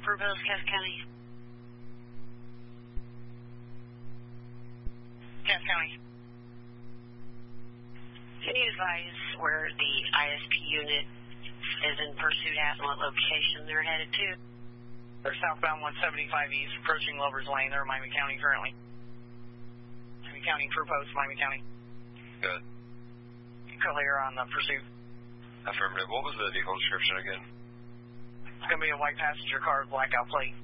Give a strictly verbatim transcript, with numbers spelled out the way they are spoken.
Purpose, Cass County. Cass County. Can you advise where the I S P unit is in pursuit at and what location they're headed to? They're southbound one seventy-five East, approaching Lovers Lane. They're in Miami County currently. Miami County, crew post, Miami County. Good. Clear on the pursuit. Affirmative. What was the vehicle description again? It's going to be a white passenger car with blackout plate.